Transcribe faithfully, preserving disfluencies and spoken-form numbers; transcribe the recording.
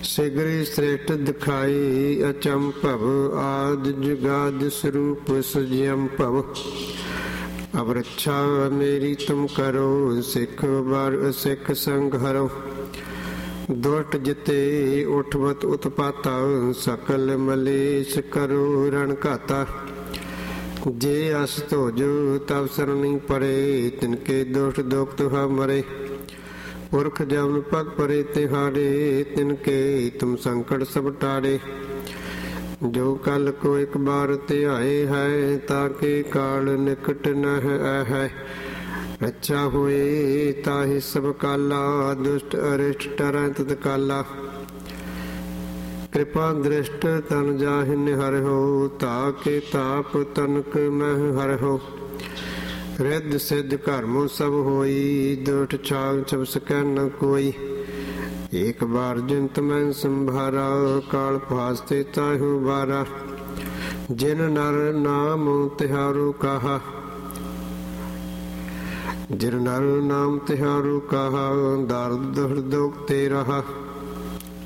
ਸਿਗਰੀ ਸ੍ਰੇਸ਼ਟ ਦਿਖਾਈ ਅਚੰਭਵ ਆਦਿ ਜੁਗਾਦਿ ਸਰੂਪ ਸਜਿਅਮ ਭਵ। ਅਬ ਰੱਛਾ ਮੇਰੀ ਤੁਮ ਕਰੋ ਸਿੱਖ ਬਾਰ ਸਿੱਖ ਸੰਗ ਹਰੋ। ਦੁਸ਼ਟ ਜਿਤੇ ਉਠਵਤ ਉਤਪਾਤਾ ਸਕਲ ਮਲੇਸ਼ ਕਰੋ ਰਣ ਘਾਤਾ। ਜੇ ਅਸ ਧੋਜੋ ਤਬ ਸਰਣੀ ਪਰੇ ਤਿਨਕੇ ਦੁਸ਼ਟ ਦੁਖ ਤੁਹਾ ਮਰੇ। ਪੁਰਖ ਜਮਨ ਪਗ ਪਰੇ ਤਿਹਾਰੇ ਤਿਨਕੇ ਤੁਮ ਸੰਕਟ ਸਭ ਟਾਰੇ। ਜੋ ਕਲ ਕੋ ਇੱਕ ਬਾਰ ਧਿਆਏ ਹੈ ਤਾਕੇ ਕਾਲ ਨਿਕਟ ਨਹ ਹੈ। ਰੱਛਾ ਹੋਏ ਤਾਹਿ ਸਭ ਕਾਲਾ ਦੁਸ਼ਟ ਅਰਿਸ਼ਟ ਟਰੈ ਤਤ ਕਾਲਾ। ਕਿਰਪਾ ਦ੍ਰਿਸ਼ਟ ਤਨ ਜਾਹਿ ਨਿਹਰਿਓ ਤਾਕੇ ਤਾਪ ਤਨਕ ਮਹਿ ਹਰਿਓ। ਰਿੱਧ ਸਿੱਧ ਕਰਮੁ ਸਭ ਹੋਈ ਦੁਸ਼ਟ ਛਾਗ ਛਬ ਸਕੈ ਨ ਕੋਈ। ਏਕ ਬਾਰ ਜਿੰਤ ਮੈਂ ਸੰਭਾਰਾ ਕਾਲ ਫਾਸਤੇ ਤਾਹੂ ਬਾਰਾ। ਜਿਨ ਨਰ ਨਾਮ ਤਿਹਾਰੂ ਕਹਾ ਜਿਨ ਨਰ ਨਾਮ ਤਿਹਾਰੂ ਕਹਾ ਦਰਦ ਦੁਖ ਤੇ ਰਹਾ।